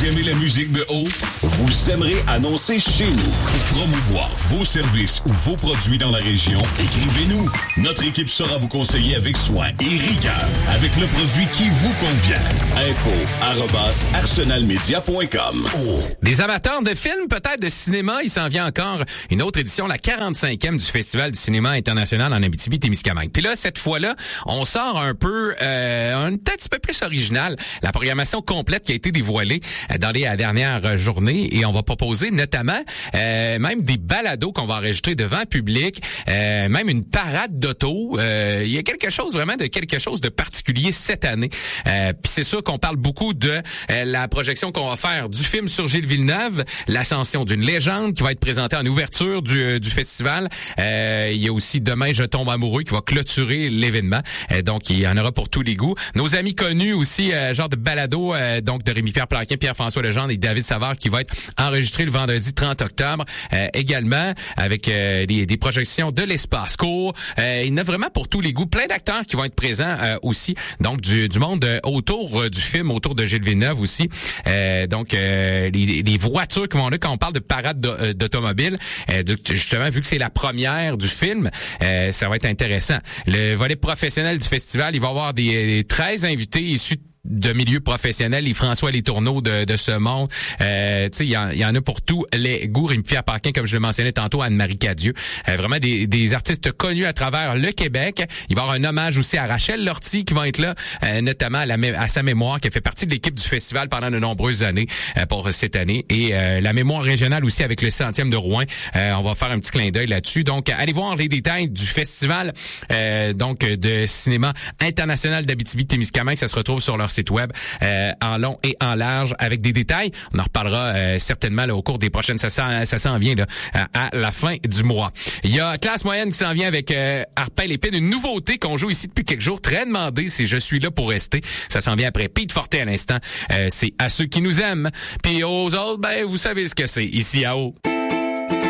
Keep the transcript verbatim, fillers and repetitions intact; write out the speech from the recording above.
Vous aimez la musique de haut? Vous aimerez annoncer chez nous. Pour promouvoir vos services ou vos produits dans la région, écrivez-nous. Notre équipe saura vous conseiller avec soin et rigueur, avec le produit qui vous convient. Info arobase arsenalmedia point com. Oh. Des amateurs de films, peut-être de cinéma, il s'en vient encore une autre édition, la quarante-cinquième du Festival du cinéma international en Abitibi-Témiscamingue. Puis là, cette fois-là, on sort un peu, euh, un petit peu plus original, la programmation complète qui a été dévoilée dans les dernières journées, et on va proposer notamment euh, même des balados qu'on va enregistrer devant public, euh, même une parade d'auto. Euh, il y a quelque chose vraiment de quelque chose de particulier cette année. Euh, Puis c'est sûr qu'on parle beaucoup de euh, la projection qu'on va faire du film sur Gilles Villeneuve, l'ascension d'une légende qui va être présentée en ouverture du, euh, du festival. Euh, il y a aussi Demain je tombe amoureux qui va clôturer l'événement. Euh, donc il y en aura pour tous les goûts. Nos amis connus aussi, euh, genre de balado, euh, donc de Rémi-Pierre Planquin, Pierre-François Legendre et David Savard qui va être enregistré le vendredi trente octobre. Euh, également avec euh, des, des projections de l'espace court. Euh, il y en a vraiment pour tous les goûts. Plein d'acteurs qui vont être présents euh, aussi. Donc du, du monde euh, autour euh, du film, autour de Gilles Villeneuve aussi. Euh, donc euh, les, les voitures qui vont là quand on parle de parade d'automobile. Euh, justement, vu que c'est la première du film, euh, ça va être intéressant. Le volet professionnel du festival, il va y avoir des, des treize invités issus de milieux professionnels, les François Les Tourneaux de, de ce monde. Euh, tu sais, il y, y en a pour tous les goûts. Rémi-Pierre Paquin, comme je le mentionnais tantôt, Anne-Marie Cadieux. Euh, vraiment des, des artistes connus à travers le Québec. Il va y avoir un hommage aussi à Rachel Lortie qui va être là, euh, notamment à, la, à sa mémoire, qui a fait partie de l'équipe du festival pendant de nombreuses années euh, pour cette année. Et euh, la mémoire régionale aussi avec le centième de Rouen. Euh, on va faire un petit clin d'œil là-dessus. Donc, allez voir les détails du festival euh, donc de cinéma international d'Abitibi-Témiscamingue. Ça se retrouve sur leur site web euh, en long et en large avec des détails. On en reparlera euh, certainement là, au cours des prochaines. Ça s'en, ça s'en vient là, à, à la fin du mois. Il y a Classe Moyenne qui s'en vient avec euh, Arpin l'épine, une nouveauté qu'on joue ici depuis quelques jours, très demandée, c'est Je suis là pour rester. Ça s'en vient après Pete Forté à l'instant. Euh, c'est À ceux qui nous aiment. Puis aux autres, ben vous savez ce que c'est ici à haut.